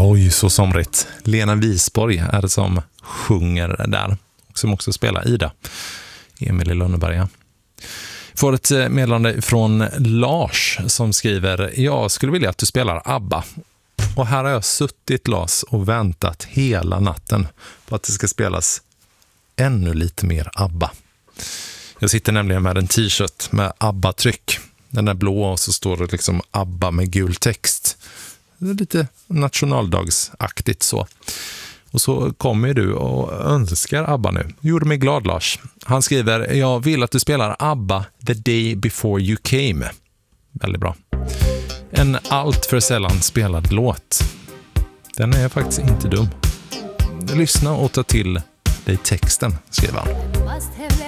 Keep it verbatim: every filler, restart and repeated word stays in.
Oj, så somrigt. Lena Wisborg är det som sjunger där. Som också spelar Ida. Emil i Lönneberga. Får ett meddelande från Lars som skriver: jag skulle vilja att du spelar ABBA. Och här har jag suttit, Lars, och väntat hela natten på att det ska spelas ännu lite mer ABBA. Jag sitter nämligen med en t-shirt med ABBA-tryck. Den är blå och så står det liksom ABBA med gul text. Det är lite nationaldagsaktigt så. Och så kommer du och önskar ABBA nu. Gjorde mig glad, Lars. Han skriver: jag vill att du spelar ABBA The Day Before You Came. Väldigt bra. En allt för sällan spelad låt. Den är faktiskt inte dum. Lyssna och ta till dig texten, skriver han.